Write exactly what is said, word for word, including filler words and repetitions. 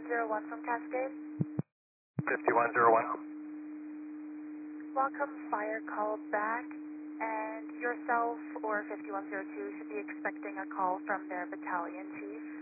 zero one from Cascade. fifty-one zero one. Welcome fire call back, and yourself or fifty-one zero two should be expecting a call from their battalion chief.